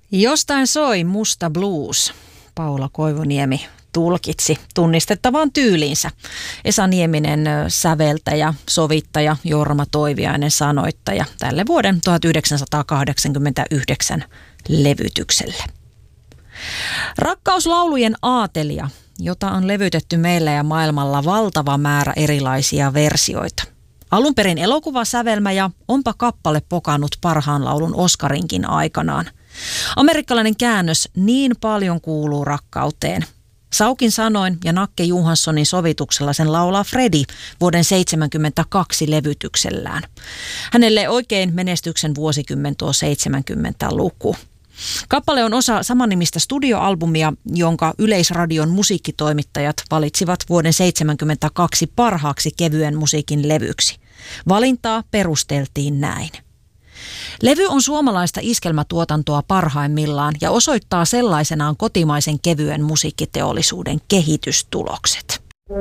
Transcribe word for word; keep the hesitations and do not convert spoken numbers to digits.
Jostain soi musta blues. Paula Koivuniemi tulkitsi tunnistettavaan tyyliinsä. Esa Nieminen säveltäjä, sovittaja, Jorma Toiviainen sanoittaja tälle vuoden tuhatyhdeksänsataakahdeksankymmentäyhdeksän levytykselle. Rakkauslaulujen aatelia, jota on levytetty meillä ja maailmalla valtava määrä erilaisia versioita. Alun perin elokuvasävelmä ja onpa kappale pokannut parhaan laulun Oscarinkin aikanaan. Amerikkalainen käännös Niin paljon kuuluu rakkauteen. Saukin sanoin ja Nakke Johanssonin sovituksella sen laulaa Freddie vuoden seitsemänkymmentäkaksi levytyksellään. Hänelle oikein menestyksen vuosikymmen tuo seitsemänkymmentäluku. Kappale on osa samannimistä studioalbumia, jonka Yleisradion musiikkitoimittajat valitsivat vuoden seitsemänkymmentäkaksi parhaaksi kevyen musiikin levyksi. Valintaa perusteltiin näin. Levy on suomalaista iskelmätuotantoa parhaimmillaan ja osoittaa sellaisenaan kotimaisen kevyen musiikkiteollisuuden kehitystulokset.